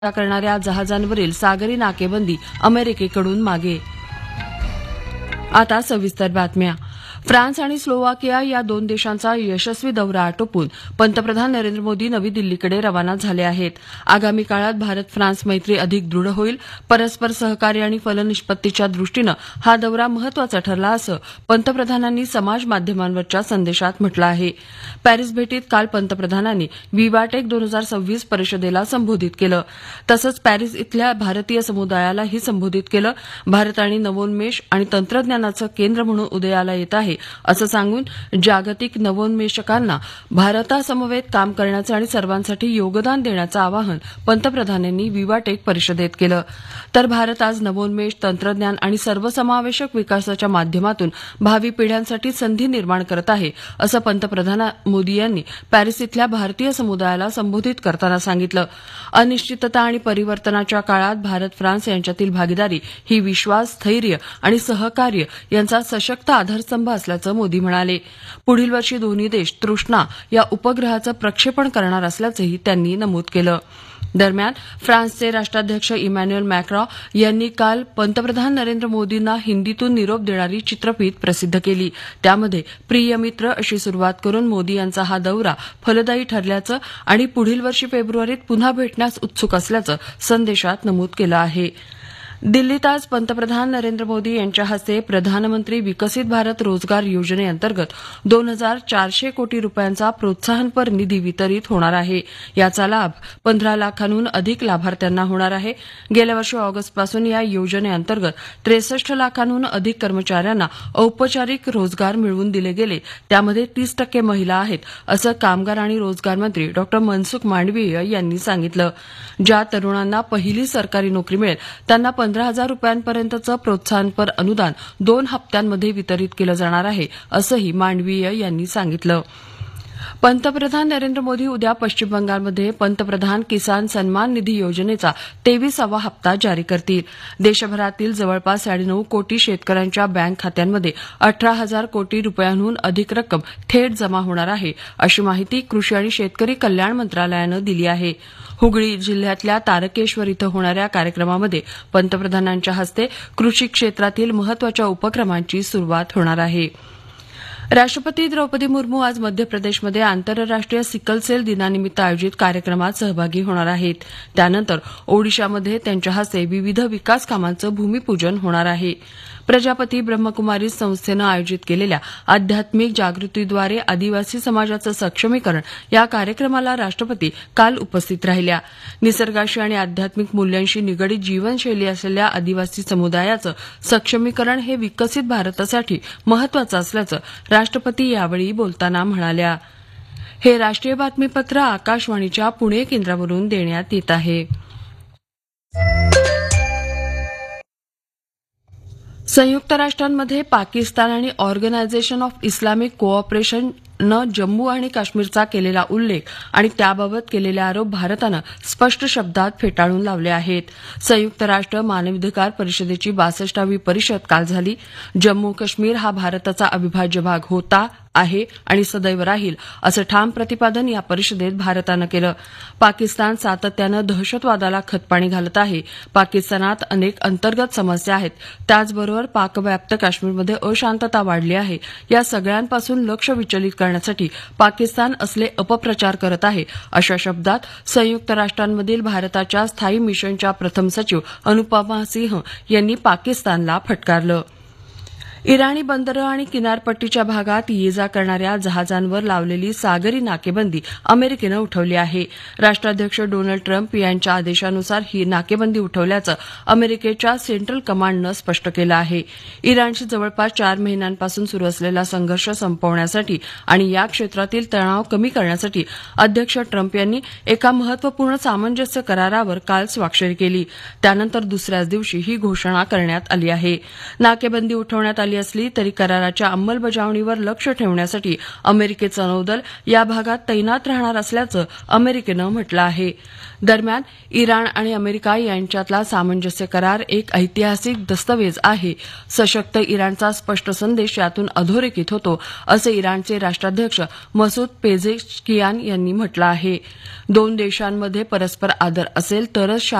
करणाऱ्या जहाजांवरील सागरी नाकेबंदी अमेरिकेकडून मागे. आता सविस्तर बातम्या. फ्रान्स आणि स्लोवाकिया या दोन देशांचा यशस्वी दौरा आटोपून पंतप्रधान नरेंद्र मोदी नवी दिल्लीकडे रवाना झाले आहेत. आगामी काळात भारत फ्रान्स मैत्री अधिक दृढ होईल. परस्पर सहकार्य आणि फलनिष्पत्तीच्या दृष्टीनं हा दौरा महत्वाचा ठरला असं पंतप्रधानांनी समाज माध्यमांवरच्या संदेशात म्हटलं आहे. पॅरिस भेटीत काल पंतप्रधानांनी विवाटेक 2026 परिषदेला संबोधित केलं. तसंच पॅरिस इथल्या भारतीय समुदायालाही संबोधित केलं. भारत आणि नवोन्मेष आणि तंत्रज्ञानाचं केंद्र म्हणून उदयाला येत आहे असं सांगून जागतिक नवोन्मेषकांना भारतासमवेत काम करण्याचं आणि सर्वांसाठी योगदान देण्याचं आवाहन पंतप्रधानांनी विवाटेक परिषदेत केलं. तर भारत आज नवोन्मेष, तंत्रज्ञान आणि सर्वसमावेशक विकासाच्या माध्यमातून भावी पिढ्यांसाठी संधी निर्माण करत आहे असं पंतप्रधान मोदी यांनी पॅरिस इथल्या भारतीय समुदायाला संबोधित करताना सांगितलं. अनिश्चितता आणि परिवर्तनाच्या काळात भारत फ्रान्स यांच्यातील भागीदारी ही विश्वास, स्थैर्य आणि सहकार्य यांचा सशक्त आधारस्तंभ असल्याचं मोदी म्हणाले. पुढील वर्षी दोन्ही देश तृष्णा या उपग्रहाचं प्रक्षेपण करणार असल्याचंही त्यांनी नमूद केलं. दरम्यान फ्रान्सचे राष्ट्राध्यक्ष इमॅन्युएल मॅक्रॉ यांनी काल पंतप्रधान नरेंद्र मोदींना हिंदीतून निरोप देणारी चित्रफीत प्रसिद्ध केली. त्यामध्ये प्रिय मित्र अशी सुरुवात करून मोदी यांचा हा दौरा फलदायी ठरल्याचं आणि पुढील वर्षी फेब्रुवारीत पुन्हा भेटण्यास उत्सुक असल्याचं संदेशात नमूद केलं आहे. दिल्लीत आज पंतप्रधान नरेंद्र मोदी यांच्या हस्ते प्रधानमंत्री विकसित भारत रोजगार योजनेअंतर्गत 2,400 कोटी रुपयांचा प्रोत्साहनपर निधी वितरित होणार आहे. याचा लाभ 15 लाखांहून अधिक लाभार्थ्यांना होणार आहे. गेल्या वर्षी ऑगस्टपासून या योजनेअंतर्गत 63 लाखांहून अधिक कर्मचाऱ्यांना औपचारिक रोजगार मिळवून दिले गेले. त्यामध्ये 30% महिला आहेत असं कामगार आणि रोजगार मंत्री डॉ मनसुख मांडवीय यांनी सांगितलं. ज्या तरुणांना पहिली सरकारी नोकरी मिळेल त्यांना 15,000 रुपयांपर्यंतचं प्रोत्साहनपर अनुदान 2 हप्त्यांमध्ये वितरित केलं जाणार आहे असंही मांडवीय यांनी सांगितलं. पंतप्रधान नरेंद्र मोदी उद्या पश्चिम बंगालमध्ये पंतप्रधान किसान सन्मान निधी योजनेचा 23वा हप्ता जारी करतील. देशभरातील जवळपास 9.5 कोटी शेतकऱ्यांच्या बँक खात्यांमध्ये 18,000 कोटी रुपयांहून अधिक रक्कम थेट जमा होणार आहे अशी माहिती कृषी आणि शेतकरी कल्याण मंत्रालयानं दिली आहे. हुगळी जिल्ह्यातल्या तारकेश्वर इथं होणाऱ्या कार्यक्रमामध्ये पंतप्रधानांच्या हस्ते कृषी क्षेत्रातील महत्वाच्या उपक्रमांची सुरुवात होणार आहे. राष्ट्रपती द्रौपदी मुर्मू आज मध्य प्रदेशमध्ये आंतरराष्ट्रीय सिकलसेल दिनानिमित्त आयोजित कार्यक्रमात सहभागी होणार आहेत. त्यानंतर ओडिशामध्ये त्यांच्या हस्ते विविध विकास कामांचं भूमिपूजन होणार आहे. प्रजापती ब्रह्मकुमारी संस्थेनं आयोजित केलेल्या आध्यात्मिक जागृतीद्वारे आदिवासी समाजाचं सक्षमीकरण या कार्यक्रमाला राष्ट्रपती काल उपस्थित राहिल्या. निसर्गाशी आणि आध्यात्मिक मूल्यांशी निगडीत जीवनशैली असलेल्या आदिवासी समुदायाचं सक्षमीकरण हे विकसित भारतासाठी महत्वाचं असल्याचं राष्ट्रपती यावेळी बोलताना म्हणाल्या. हे राष्ट्रीय बातमीपत्र आकाशवाणीच्या पुणे केंद्रावरून देण्यात येत आहे. संयुक्त राष्ट्रांमध्ये पाकिस्तान आणि ऑर्गनायझेशन ऑफ इस्लामिक कोऑपरेशननं जम्मू आणि काश्मीरचा केलेला उल्लेख आणि त्याबाबत केलेले आरोप भारतानं स्पष्ट शब्दात फेटाळून लावले आहेत. संयुक्त राष्ट्र मानवाधिकार परिषदेची 62वी परिषद काल झाली. जम्मू काश्मीर हा भारताचा अविभाज्य भाग होता, आहे आणि सदैव राहील असं ठाम प्रतिपादन या परिषदेत भारतानं केलं. पाकिस्तान सातत्यानं दहशतवादाला खतपाणी घालत आहे. पाकिस्तानात अनेक अंतर्गत समस्या आहेत. त्याचबरोबर पाकव्याप्त काश्मीरमध्ये अशांतता वाढली आहे. या सगळ्यांपासून लक्ष विचलित करण्यासाठी पाकिस्तान असले अपप्रचार करत आहे अशा शब्दात संयुक्त राष्ट्रांमधील भारताच्या स्थायी मिशनच्या प्रथम सचिव अनुपमा सिंह यांनी पाकिस्तानला फटकारलं. इराणी बंदरं आणि किनारपट्टीच्या भागात ये जा करणाऱ्या जहाजांवर लावलेली सागरी नाकेबंदी अमेरिकेनं उठवली आहे. राष्ट्राध्यक्ष डोनाल्ड ट्रम्प यांच्या आदेशानुसार ही नाकेबंदी उठवल्याचं अमेरिकेच्या सेंट्रल कमांडनं स्पष्ट केलं आहे. इराणशी जवळपास 4 महिन्यांपासून सुरू असलेला संघर्ष संपवण्यासाठी आणि या क्षेत्रातील तणाव कमी करण्यासाठी अध्यक्ष ट्रम्प यांनी एका महत्वपूर्ण सामंजस्य करारावर काल स्वाक्षरी केली. त्यानंतर दुसऱ्याच दिवशी ही घोषणा करण्यात आली आहे. नाकेबंदी उठवण्यात आली आली असली तरी कराराच्या अंमलबजावणीवर लक्ष ठेवण्यासाठी अमेरिकेचं नौदल या भागात तैनात राहणार असल्याचं अमेरिकेनं म्हटलं आहे. दरम्यान इराण आणि अमेरिका यांच्यातला सामंजस्य करार एक ऐतिहासिक दस्तऐवज आहे. सशक्त इराणचा स्पष्ट संदेश यातून अधोरेखित होतो असं इराणचे राष्ट्राध्यक्ष मसूद पेझेशकियान यांनी म्हटलं आहे. दोन देशांमध्ये परस्पर आदर असेल तरच